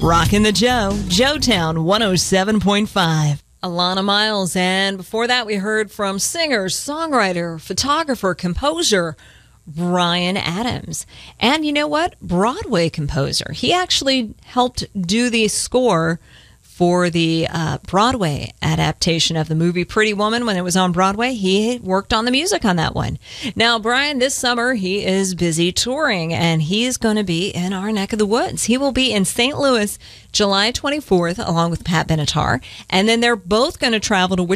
Rockin' the Joe, Joetown 107.5. Alana Miles, and before that we heard from singer, songwriter, photographer, composer Bryan Adams. And you know what? Broadway composer. He actually helped do the score for the Broadway adaptation of the movie Pretty Woman when it was on Broadway. He worked on the music on that one. Now, Bryan, this summer, he is busy touring, and he's going to be in our neck of the woods. He will be in St. Louis July 24th, along with Pat Benatar, and then they're both going to travel to